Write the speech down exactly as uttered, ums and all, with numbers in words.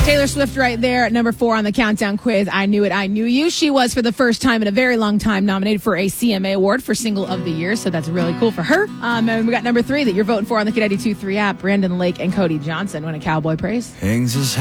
Taylor Swift right there at number four on the countdown quiz. I Knew It, I Knew You. She was, for the first time in a very long time, nominated for a C M A award for Single of the Year, so that's really cool for her. Um, and we got number three that you're voting for on the K ninety-two point three app. Brandon Lake and Cody Johnson win a Cowboy Praise. Hangs his